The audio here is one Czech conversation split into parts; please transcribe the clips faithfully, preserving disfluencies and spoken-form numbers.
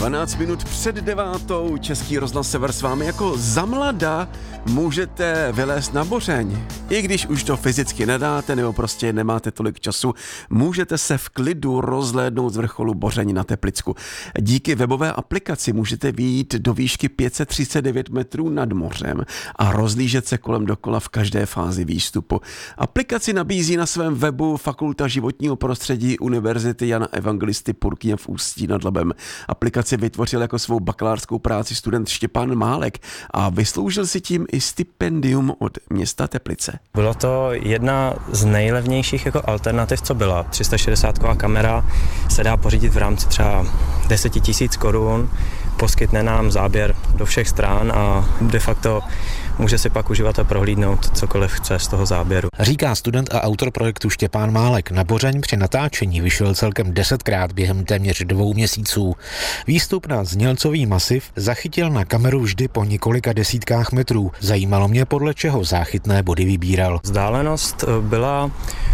dvanáct minut před devátou, Český rozhlas Sever s vámi. Jako za mlada můžete vylézt na Bořeň. I když už to fyzicky nedáte nebo prostě nemáte tolik času, můžete se v klidu rozhlédnout z vrcholu Bořeň na Teplicku. Díky webové aplikaci můžete vyjít do výšky pět set třicet devět metrů nad mořem a rozlížet se kolem dokola v každé fázi výstupu. Aplikaci nabízí na svém webu Fakulta životního prostředí Univerzity Jana Evangelisty Purkyně v Ústí nad Labem. Aplikaci vytvořil jako svou bakalářskou práci student Štěpán Málek a vysloužil si tím i stipendium od města Teplice. Bylo to jedna z nejlevnějších jako alternativ, co byla. tři sta šedesátková kamera se dá pořídit v rámci třeba deset tisíc korun, poskytne nám záběr do všech stran a de facto může si pak uživatel prohlídnout cokoliv chce z toho záběru. Říká student a autor projektu Štěpán Málek. Na Bořeň při natáčení vyšel celkem desetkrát během téměř dvou měsíců. Výstup na Znělcový masiv zachytil na kameru vždy po několika desítkách metrů. Zajímalo mě, podle čeho záchytné body vybíral. Vzdálenost byla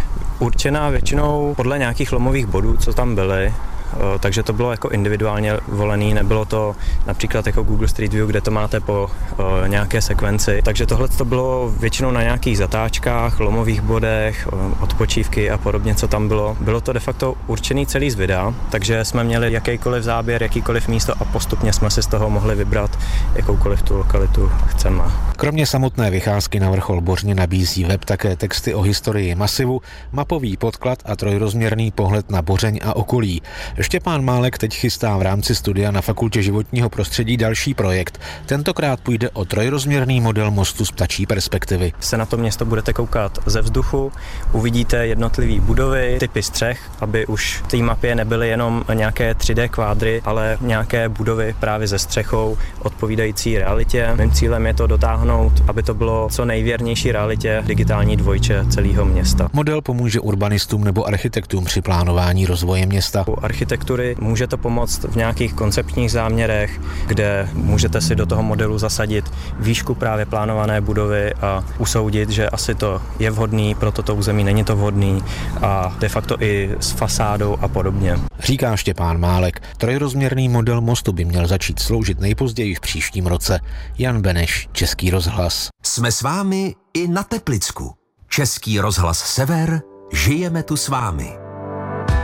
určená většinou podle nějakých lomových bodů, co tam byly. Takže to bylo jako individuálně volený, nebylo to například jako Google Street View, kde to máte po o, nějaké sekvenci. Takže tohle to bylo většinou na nějakých zatáčkách, lomových bodech, o, odpočívky a podobně, co tam bylo. Bylo to de facto určený celý z videa, takže jsme měli jakýkoliv záběr, jakýkoliv místo a postupně jsme si z toho mohli vybrat jakoukoliv tu lokalitu chceme. Kromě samotné vycházky na vrchol Bořně nabízí web také texty o historii masivu, mapový podklad a trojrozměrný pohled na Bořeň a okolí. Štěpán Málek teď chystá v rámci studia na Fakultě životního prostředí další projekt. Tentokrát půjde o trojrozměrný model mostu z ptačí perspektivy. Se na to město budete koukat ze vzduchu, uvidíte jednotlivé budovy, typy střech, aby už v té mapě nebyly jenom nějaké tři dé kvádry, ale nějaké budovy právě ze střechou odpovídající realitě. Mým cílem je to dotáhnout, aby to bylo co nejvěrnější realitě digitální dvojče celého města. Model pomůže urbanistům nebo architektům při plánování rozvoje města. U architektury může to pomoct v nějakých koncepčních záměrech, kde můžete si do toho modelu zasadit výšku právě plánované budovy a usoudit, že asi to je vhodný pro toto území, není to vhodný a de facto i s fasádou a podobně. Říká Štěpán Málek. Trojrozměrný model mostu by měl začít sloužit nejpozději v příštím roce. Jan Beneš, Český rozhlas. Jsme s vámi i na Teplicku. Český rozhlas Sever, žijeme tu s vámi.